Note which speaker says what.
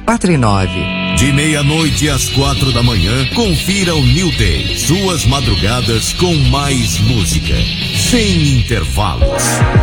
Speaker 1: 499.
Speaker 2: De meia-noite às 4 da manhã, confira o New Day. Suas madrugadas com mais música, sem intervalos.